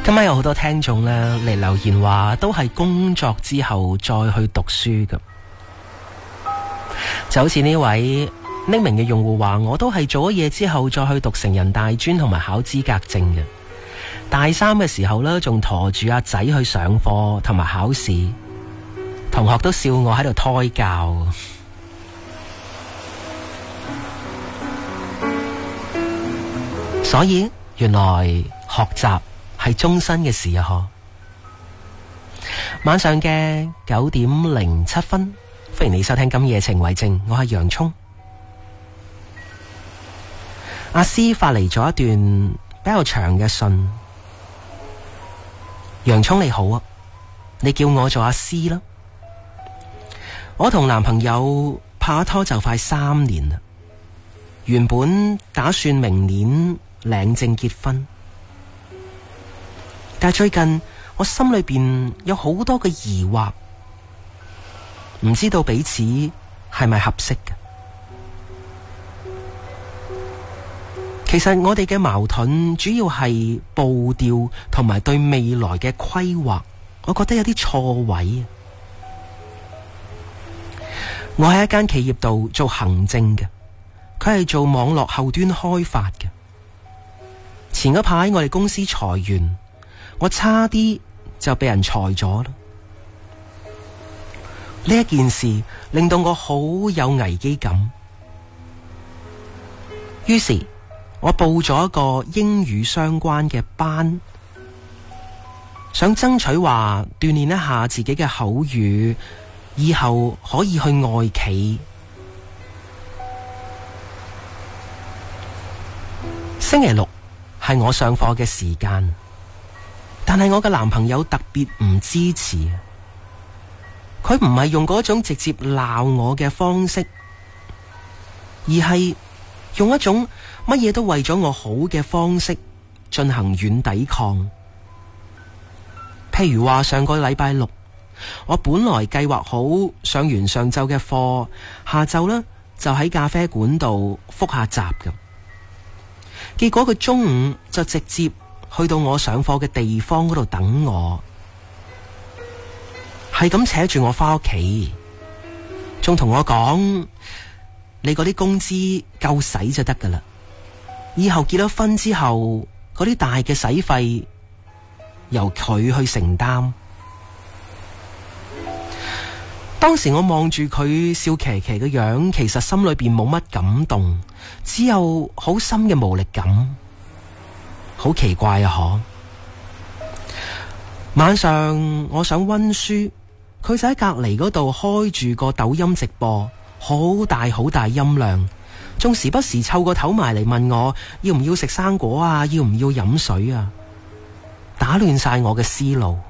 今晚有好多聽眾咧嚟留言話，都係工作之後再去讀書㗎。就好似呢位匿名嘅用戶話，我都係做咗嘢之後再去讀成人大專同埋考資格證嘅。大三嘅時候呢，仲馱住阿仔去上課同埋考試，同學都笑我喺度胎教。所以原來學習係終身嘅事啊！晚上嘅9:07，歡迎你收聽今夜情為證，我係洋蔥。阿詩發嚟咗一段比較長嘅信，洋蔥你好啊，你叫我做阿詩啦。我同男朋友拍拖就快3年啦，原本打算明年領證結婚。但係最近我心裏邊有好多嘅疑惑，唔知道彼此係咪合適嘅。其實我哋嘅矛盾主要係步調同埋對未來嘅規劃，我覺得有啲錯位。我喺一間企業度做行政嘅，佢係做網絡後端開發嘅。前嗰排我哋公司裁員，我差啲就被人裁咗啦。呢一件事令到我好有危機感，於是我報咗一個英語相關嘅班，想爭取話鍛煉一下自己嘅口語，以後可以去外企。星期六係我上課嘅時間，但係我嘅男朋友特別唔支持。佢唔係用嗰種直接鬧我嘅方式，而係用一種乜嘢都為咗我好嘅方式進行軟抵抗。譬如話上個禮拜六，我本來計劃好上完上晝嘅課，下晝呢就喺咖啡館度復下習㗎。結果佢中午就直接去到我上課嘅地方嗰度等我，係咁扯住我返屋企，仲同我講：你嗰啲工資夠使就得㗎喇，以後結咗婚之後嗰啲大嘅使費由佢去承擔。當時我望住佢笑騎騎嘅樣，其實心裏邊冇乜感動，只有好深嘅無力感，好奇怪啊！晚上我想溫書，佢就喺隔籬嗰度開住個抖音直播，好大好大音量，仲時不時湊個頭埋嚟問我要唔要食生果啊，要唔要飲水啊，打亂晒我嘅思路。